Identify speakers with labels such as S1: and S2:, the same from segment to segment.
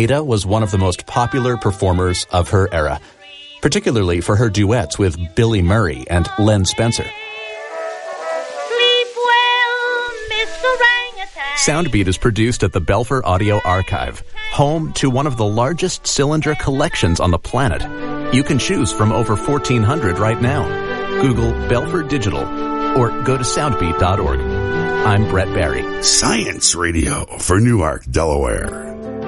S1: Ada was one of the most popular performers of her era, particularly for her duets with Billy Murray and Len Spencer.
S2: Sleep well, Mr. Orangutan.
S1: Soundbeat is produced at the Belfer Audio Archive, home to one of the largest cylinder collections on the planet. You can choose from over 1,400 right now. Google Belfer Digital or go to soundbeat.org. I'm Brett Barry.
S3: Science Radio for Newark, Delaware.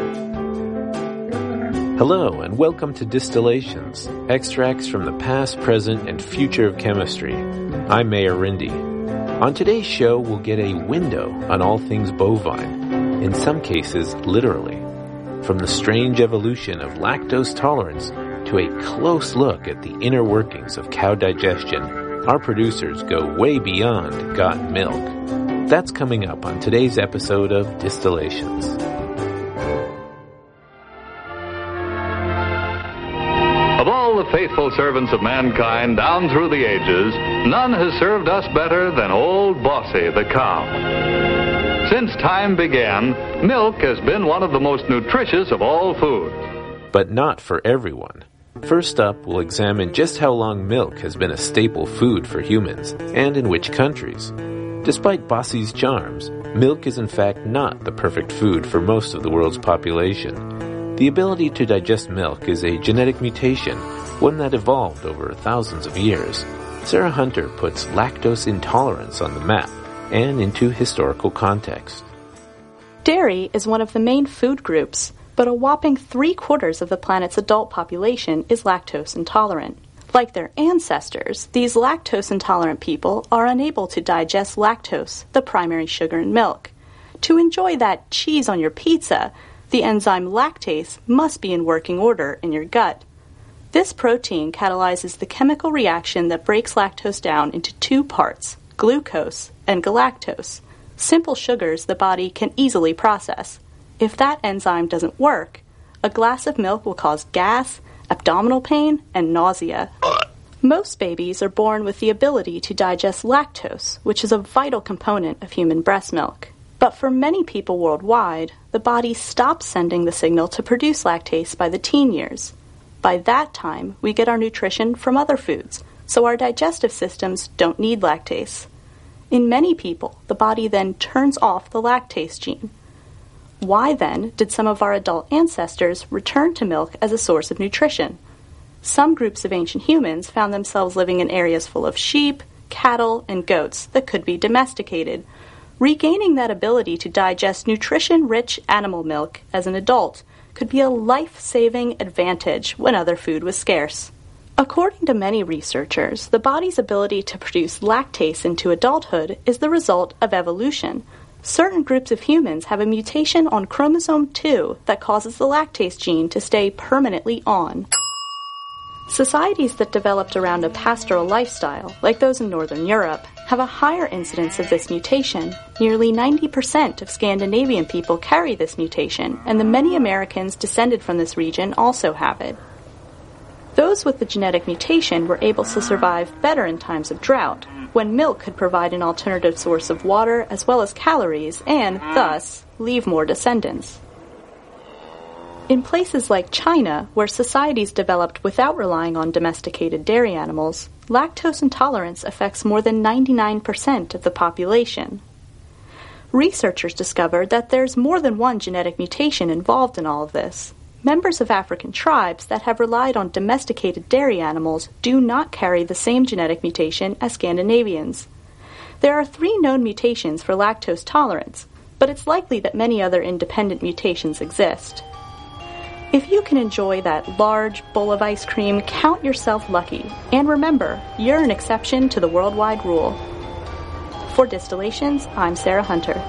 S4: Hello, and welcome to Distillations, extracts from the past, present, and future of chemistry. I'm Mayor Rindy. On today's show, we'll get a window on all things bovine, in some cases, literally. From the strange evolution of lactose tolerance to a close look at the inner workings of cow digestion, our producers go way beyond got milk. That's coming up on today's episode of Distillations.
S5: Of all the faithful servants of mankind down through the ages, none has served us better than old Bossy the cow. Since time began, milk has been one of the most nutritious of all foods.
S4: But not for everyone. First up, we'll examine just how long milk has been a staple food for humans, and in which countries. Despite Bossy's charms, milk is in fact not the perfect food for most of the world's population. The ability to digest milk is a genetic mutation, one that evolved over thousands of years. Sarah Hunter puts lactose intolerance on the map and into historical context.
S6: Dairy is one of the main food groups, but a whopping 3/4 of the planet's adult population is lactose intolerant. Like their ancestors, these lactose intolerant people are unable to digest lactose, the primary sugar in milk. To enjoy that cheese on your pizza, the enzyme lactase must be in working order in your gut. This protein catalyzes the chemical reaction that breaks lactose down into two parts, glucose and galactose, simple sugars the body can easily process. If that enzyme doesn't work, a glass of milk will cause gas, abdominal pain, and nausea. Most babies are born with the ability to digest lactose, which is a vital component of human breast milk. But for many people worldwide, the body stops sending the signal to produce lactase by the teen years. By that time, we get our nutrition from other foods, so our digestive systems don't need lactase. In many people, the body then turns off the lactase gene. Why then did some of our adult ancestors return to milk as a source of nutrition? Some groups of ancient humans found themselves living in areas full of sheep, cattle, and goats that could be domesticated. Regaining that ability to digest nutrition-rich animal milk as an adult could be a life-saving advantage when other food was scarce. According to many researchers, the body's ability to produce lactase into adulthood is the result of evolution. Certain groups of humans have a mutation on chromosome 2 that causes the lactase gene to stay permanently on. Societies that developed around a pastoral lifestyle, like those in Northern Europe, have a higher incidence of this mutation. Nearly 90% of Scandinavian people carry this mutation, and the many Americans descended from this region also have it. Those with the genetic mutation were able to survive better in times of drought, when milk could provide an alternative source of water as well as calories, and, thus, leave more descendants. In places like China, where societies developed without relying on domesticated dairy animals, lactose intolerance affects more than 99% of the population. Researchers discovered that there's more than one genetic mutation involved in all of this. Members of African tribes that have relied on domesticated dairy animals do not carry the same genetic mutation as Scandinavians. There are 3 known mutations for lactose tolerance, but it's likely that many other independent mutations exist. If you can enjoy that large bowl of ice cream, count yourself lucky. And remember, you're an exception to the worldwide rule. For Distillations, I'm Sarah Hunter.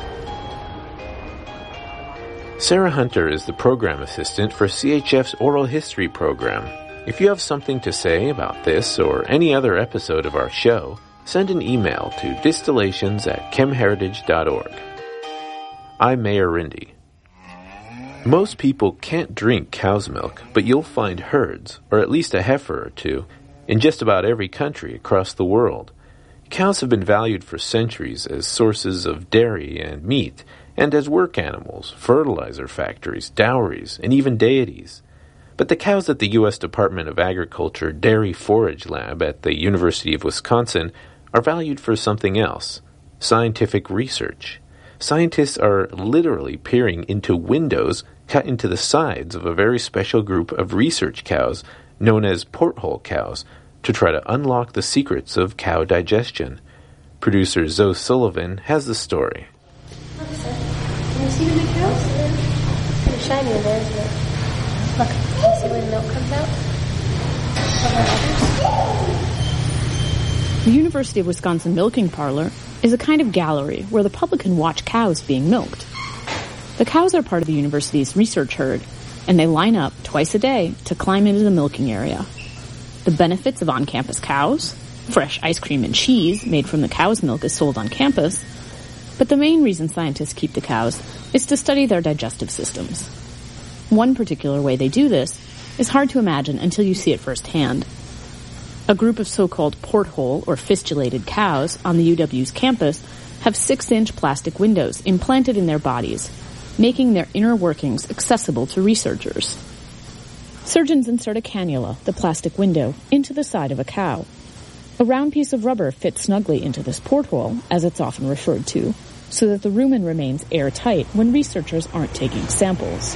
S4: Sarah Hunter is the program assistant for CHF's Oral History program. If you have something to say about this or any other episode of our show, send an email to distillations@chemheritage.org. I'm Mayor Rindy. Most people can't drink cow's milk, but you'll find herds, or at least a heifer or two, in just about every country across the world. Cows have been valued for centuries as sources of dairy and meat, and as work animals, fertilizer factories, dowries, and even deities. But the cows at the U.S. Department of Agriculture Dairy Forage Lab at the University of Wisconsin are valued for something else: scientific research. Scientists are literally peering into windows cut into the sides of a very special group of research cows known as porthole cows to try to unlock the secrets of cow digestion. Producer Zoe Sullivan has the story.
S7: Can you see the big cows? It's pretty shiny in there, isn't it? Look, can you see where the milk comes out?
S8: The University of Wisconsin Milking Parlor is a kind of gallery where the public can watch cows being milked. The cows are part of the university's research herd, and they line up twice a day to climb into the milking area. The benefits of on-campus cows: fresh ice cream and cheese made from the cow's milk is sold on campus. But the main reason scientists keep the cows is to study their digestive systems. One particular way they do this is hard to imagine until you see it firsthand. A group of so-called porthole or fistulated cows on the UW's campus have 6-inch plastic windows implanted in their bodies, making their inner workings accessible to researchers. Surgeons insert a cannula, the plastic window, into the side of a cow. A round piece of rubber fits snugly into this porthole, as it's often referred to, so that the rumen remains airtight when researchers aren't taking samples.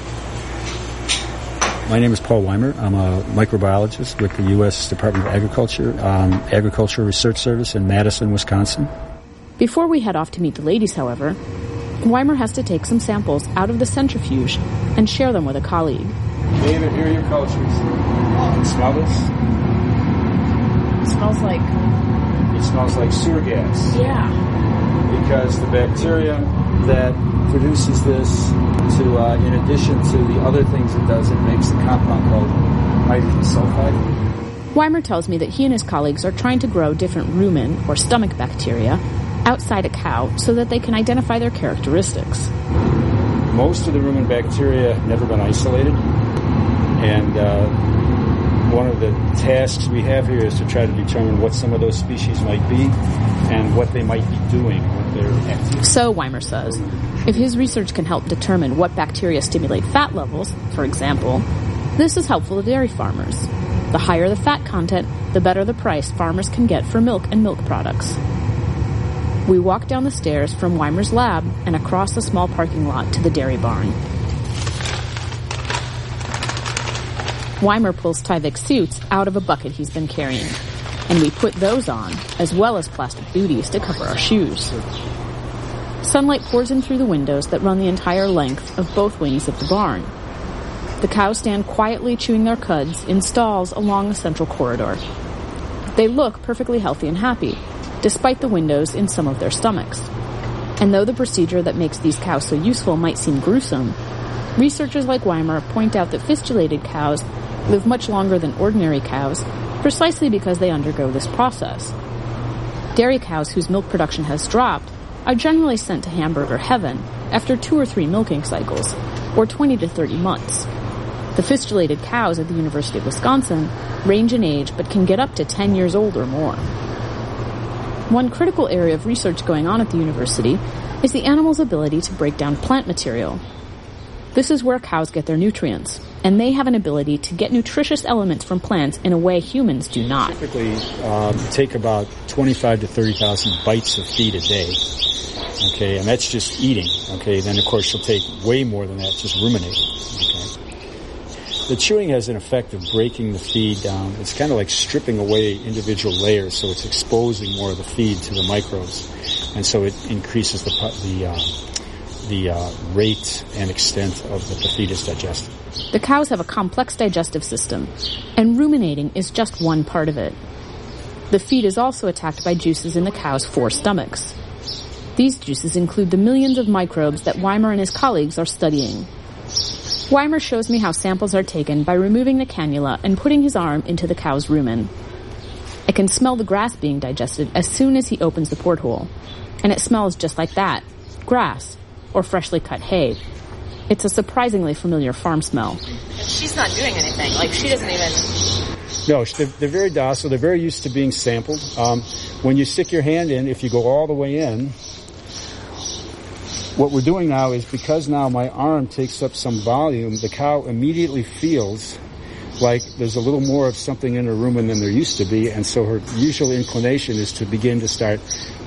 S9: My name is Paul Weimer. I'm a microbiologist with the U.S. Department of Agriculture, Agricultural Research Service in Madison, Wisconsin.
S8: Before we head off to meet the ladies, however, Weimer has to take some samples out of the centrifuge and share them with a colleague.
S9: David, here are your cultures. Smell this?
S8: It smells like...
S9: It smells like sewer gas.
S8: Yeah.
S9: Because the bacteria that produces this, in addition to the other things it does, it makes the compound called hydrogen sulfide.
S8: Weimer tells me that he and his colleagues are trying to grow different rumen, or stomach bacteria, outside a cow so that they can identify their characteristics.
S9: Most of the rumen bacteria have never been isolated, and one of the tasks we have here is to try to determine what some of those species might be and what they might be doing, what their activities.
S8: So, Weimer says, if his research can help determine what bacteria stimulate fat levels, for example, this is helpful to dairy farmers. The higher the fat content, the better the price farmers can get for milk and milk products. We walk down the stairs from Weimer's lab and across the small parking lot to the dairy barn. Weimer pulls Tyvek suits out of a bucket he's been carrying, and we put those on, as well as plastic booties to cover our shoes. Sunlight pours in through the windows that run the entire length of both wings of the barn. The cows stand quietly chewing their cuds in stalls along the central corridor. They look perfectly healthy and happy, despite the windows in some of their stomachs. And though the procedure that makes these cows so useful might seem gruesome, researchers like Weimer point out that fistulated cows live much longer than ordinary cows precisely because they undergo this process. Dairy cows whose milk production has dropped are generally sent to hamburger heaven after 2 or 3 milking cycles, or 20 to 30 months. The fistulated cows at the University of Wisconsin range in age but can get up to 10 years old or more. One critical area of research going on at the university is the animal's ability to break down plant material. This is where cows get their nutrients, and they have an ability to get nutritious elements from plants in a way humans do not.
S9: Typically take about 25 to 30,000 bites of feed a day. Okay, and that's just eating. Okay, then of course she'll take way more than that just ruminating. Okay. The chewing has an effect of breaking the feed down. It's kind of like stripping away individual layers, so it's exposing more of the feed to the microbes, and so it increases the rate and extent of the feed is digested.
S8: The cows have a complex digestive system, and ruminating is just one part of it. The feed is also attacked by juices in the cow's 4 stomachs. These juices include the millions of microbes that Weimer and his colleagues are studying. Weimer shows me how samples are taken by removing the cannula and putting his arm into the cow's rumen. I can smell the grass being digested as soon as he opens the porthole, and it smells just like that, grass, or freshly cut hay. It's a surprisingly familiar farm smell.
S10: She's not doing anything. Like, she doesn't even...
S9: No, they're very docile. They're very used to being sampled. When you stick your hand in, if you go all the way in, what we're doing now is, because now my arm takes up some volume, the cow immediately feels like there's a little more of something in her rumen than there used to be, and so her usual inclination is to begin to start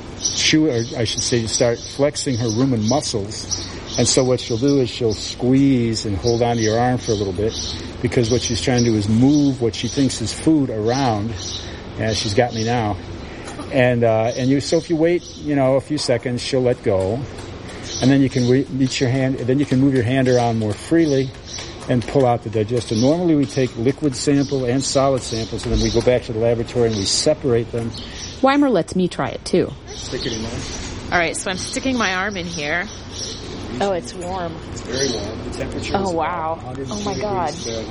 S9: start flexing her rumen muscles. And so what she'll do is she'll squeeze and hold onto your arm for a little bit, because what she's trying to do is move what she thinks is food around. Yeah, she's got me now. So if you wait, a few seconds, she'll let go. And then you can reach your hand, then you can move your hand around more freely and pull out the digestor. Normally we take liquid sample and solid samples, and then we go back to the laboratory and we separate them.
S8: Weimer lets me try it too.
S9: Stick it in there.
S10: All right, so I'm sticking my arm in here. Oh, it's warm.
S9: It's very warm. The temperature is
S10: wow. Oh my God.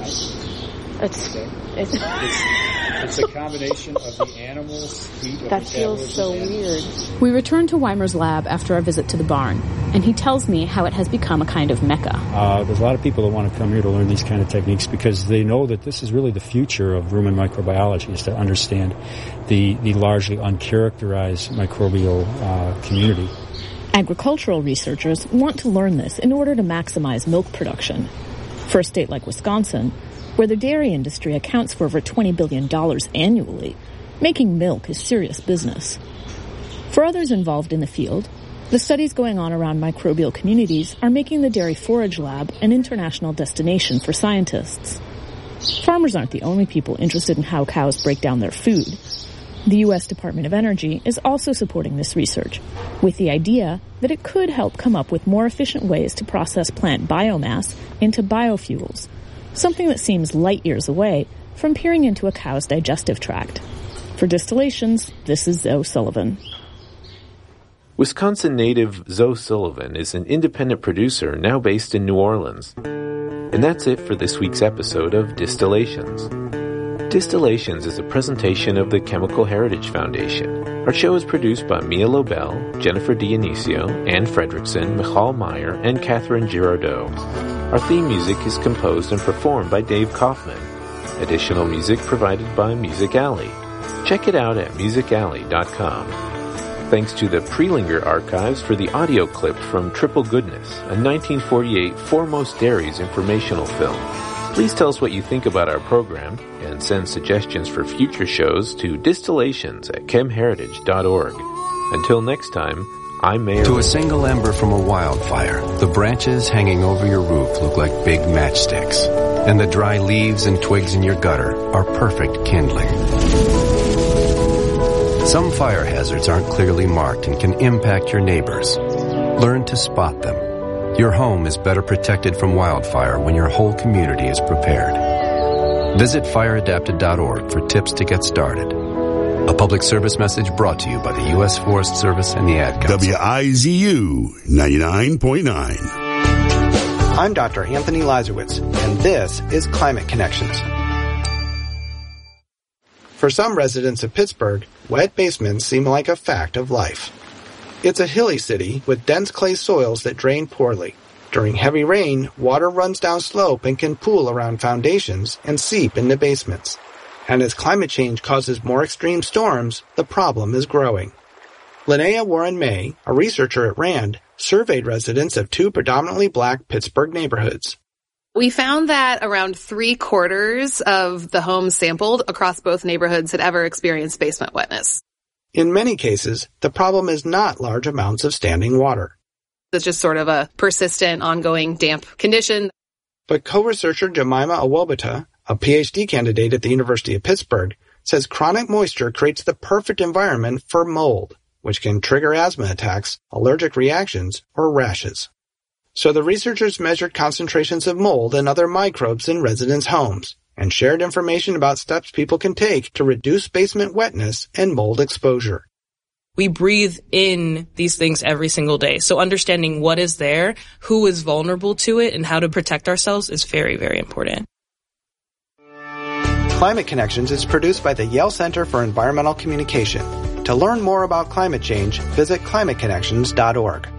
S9: It's a combination of the animal's heat.
S10: That feels so weird.
S8: We return to Weimer's lab after our visit to the barn, and he tells me how it has become a kind of mecca.
S9: There's a lot of people that want to come here to learn these kind of techniques because they know that this is really the future of rumen microbiology, is to understand the largely uncharacterized microbial community.
S8: Agricultural researchers want to learn this in order to maximize milk production. For a state like Wisconsin, where the dairy industry accounts for over $20 billion annually, making milk is serious business. For others involved in the field, the studies going on around microbial communities are making the Dairy Forage Lab an international destination for scientists. Farmers aren't the only people interested in how cows break down their food. The U.S. Department of Energy is also supporting this research, with the idea that it could help come up with more efficient ways to process plant biomass into biofuels, something that seems light years away from peering into a cow's digestive tract. For Distillations, this is Zoe Sullivan.
S4: Wisconsin native Zoe Sullivan is an independent producer now based in New Orleans. And that's it for this week's episode of Distillations. Distillations is a presentation of the Chemical Heritage Foundation. Our show is produced by Mia Lobel, Jennifer Dionisio, Ann Fredrickson, Michal Meyer, and Catherine Girardeau. Our theme music is composed and performed by Dave Kaufman. Additional music provided by Music Alley. Check it out at musicalley.com. Thanks to the Prelinger Archives for the audio clip from Triple Goodness, a 1948 Foremost Dairies informational film. Please tell us what you think about our program and send suggestions for future shows to distillations@chemheritage.org. Until next time, I'm Mayor.
S11: To a single ember from a wildfire, the branches hanging over your roof look like big matchsticks, and the dry leaves and twigs in your gutter are perfect kindling. Some fire hazards aren't clearly marked and can impact your neighbors. Learn to spot them. Your home is better protected from wildfire when your whole community is prepared. Visit fireadapted.org for tips to get started. A public service message brought to you by the U.S. Forest Service and the Ad Council.
S3: WIZU 99.9.
S12: I'm Dr. Anthony Lazarowitz, and this is Climate Connections. For some residents of Pittsburgh, wet basements seem like a fact of life. It's a hilly city with dense clay soils that drain poorly. During heavy rain, water runs down slope and can pool around foundations and seep into basements. And as climate change causes more extreme storms, the problem is growing. Linnea Warren May, a researcher at RAND, surveyed residents of two predominantly black Pittsburgh neighborhoods.
S10: We found that around 3/4 of the homes sampled across both neighborhoods had ever experienced basement wetness.
S12: In many cases, the problem is not large amounts of standing water.
S10: It's just sort of a persistent, ongoing damp condition.
S12: But co-researcher Jemima Awobata, a PhD candidate at the University of Pittsburgh, says chronic moisture creates the perfect environment for mold, which can trigger asthma attacks, allergic reactions, or rashes. So the researchers measured concentrations of mold and other microbes in residents' homes and shared information about steps people can take to reduce basement wetness and mold exposure.
S13: We breathe in these things every single day. So understanding what is there, who is vulnerable to it, and how to protect ourselves is very, very important.
S12: Climate Connections is produced by the Yale Center for Environmental Communication. To learn more about climate change, visit climateconnections.org.